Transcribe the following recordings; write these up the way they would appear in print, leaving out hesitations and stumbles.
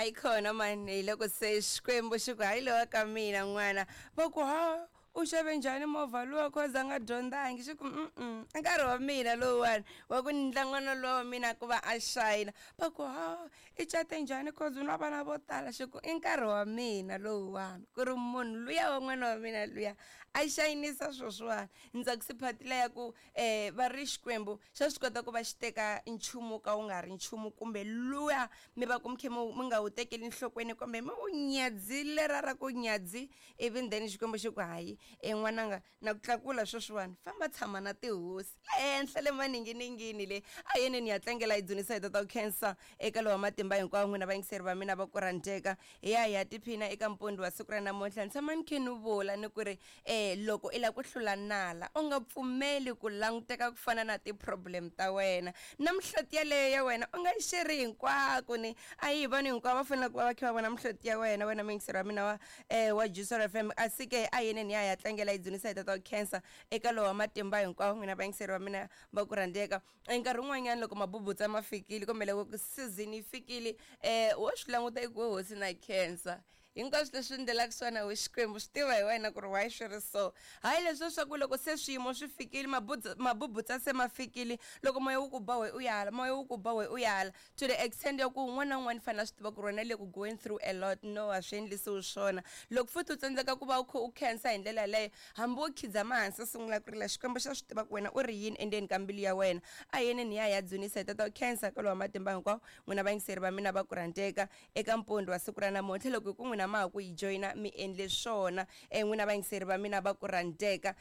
khona mani loko se Xikwembu xi ku hayi lowa ka mina n'wana va ku ha u xave njhani movha luwa cause a nga dyondzangi xi ku nkarhi wa mina lowuwani wa ku ndla n'wana lowa mina ku va a shayina va ku ha i cate njhani cause u na vana vo tala xi ku i nkarhi wa mina lowuwani ku ri munhu luya wa n'wana wa mina luya a xayinisa swoswiwani ndza ku siphatile ya ku va ri Xikwembu xa swi kota ku va xi teka nchumu ka wu nga ri nchumu kumbe luya mi va ku mi khe mi nga wu tekeli nhlokweni kumbe mi wu nyadzile ra ku nyadzi ivi then Xikwembu xi ku hayi n'wananga na ku tlakula sweswiwani famba tshama na tihosi ehenhla le maninginingini le a yeni ni ya tlangela hi dzunisa hi tata cancer eka lowa matimba hinkwawo n'wina vayingiseri va mina va ku rhandeka hi ya tiphina eka mpondo wa siku ra namuntlha ni tshama ni khe ni vula ni ku ri loko i la ku hlula nala u nga pfumeli ku languteka ku fana na ti-problem ta wena na mihloti yaleyo ya wena u nga yi xeri hinkwako ni a hi vanhu hinkwavo va fanele ku va va khe va vona mihloti ya wena muyingiseri wa mina wa Juicer FM asike a yeni ni ya tlangela hi dzunisa hi tata cancer eka lowa matimba hinkwawo n'wina vayingiseri va mina va ku rhandeka nkarhi wun'wanyana loko mabubutsa ma fikile kumbe loko season yi fikile wo swi languta i ku hosi na cancer hinkwaswo leswi endlelaka swona ho Xikwembu swi tiva hi wena ku ri why swi ri so hayi leswo swa ku loko se swiyimo swi fikile mabubutsa se ma fikile loko moya wu ku ba we u yala moya wu ku ba we u yala to the extent ya ku un'wana na un'wana fanele swi tiva ku rona le ku going through a lot no a swi endlisiwi swona loko futhi u tsandzeka ku va u kha u cancer hi ndlela yaleyo hambi wo khizama hansi u sungula ku rila Xikwembu xa swi tiva ku wena u ri yini endzeni ka mbilu ya wena a yeni ni ya dzunisa hi tata cancer ka lowa matimba hinkwawo n'wina vayingiseri va mina va ku rhandeka eka mpondo wa siku ra namuntlha loko ku n'wina ma ha ku yi joyina mi endle swona n'wina vayingiseri va mina va ku rhandeka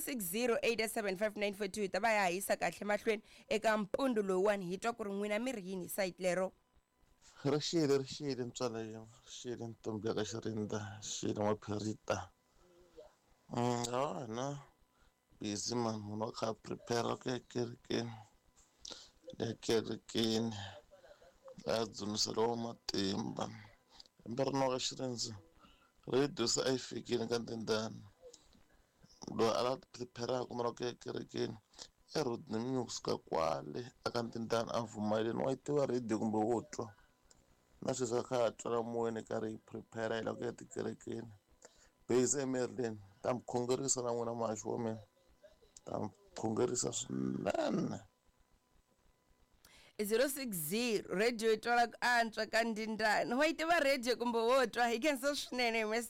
06087594 hi ta va ya hisa kahle mahlweni eka mpondo lowuwani hi twa ku ri n'wina mi ri yini site lero rixile ntswala ya rixile ntombi ya ka xirinda xile mapherita na busy man munhu wa kha prepare ku ya kerekeni a dzuniseriwa matimba hambi ri noka xirindzi radio se a yi fikile ka tindani loyi a la prepare-aku mara ku ya kerekeni erodini mi kusuka kwale aka tindani a vumayeleni wa yi tiva radio kumbe wo twa na sweswi a kha a twala moyeni karhi hi prepare hi la ku ya tikerekeni base eMerileni ta mi khongerisa na n'wina maxi wa mina ta mi khongerisa swinene 060 radio yi twala ku antswa ka ndindani wa yi tiva radio kumbe wo twa hi khensa swinene